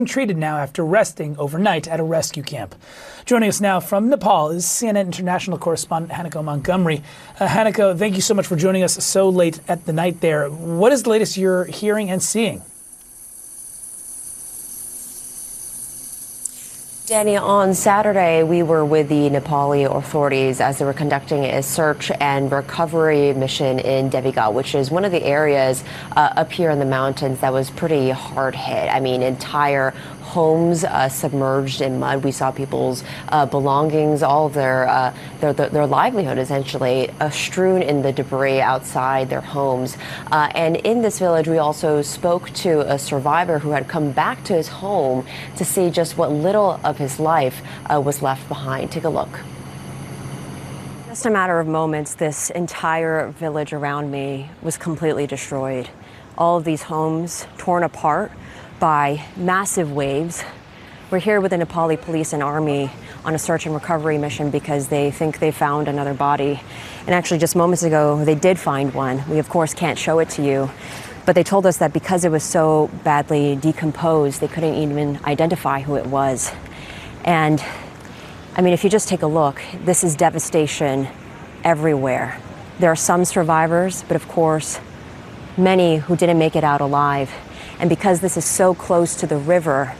treated now after resting overnight at a rescue camp. Joining us now from Nepal is CNN international correspondent Hanneke Montgomery. Hanneke, thank you so much for joining us so late at the night there. What is the latest you're hearing and seeing? Danny, on Saturday, we were with the Nepali authorities as they were conducting a search and recovery mission in Devigat, which is one of the areas up here in the mountains that was pretty hard hit. I mean, entire homes submerged in mud. We saw people's belongings, all of their livelihood essentially strewn in the debris outside their homes. And in this village, we also spoke to a survivor who had come back to his home to see just what little of his life was left behind. Take a look. Just a matter of moments, this entire village around me was completely destroyed. All of these homes torn apart by massive waves. We're here with the Nepali police and army on a search and recovery mission because they think they found another body. And actually just moments ago, they did find one. We of course can't show it to you, but they told us that because it was so badly decomposed, they couldn't even identify who it was. And I mean, if you just take a look, this is devastation everywhere. There are some survivors, but of course, many who didn't make it out alive. And because this is so close to the river,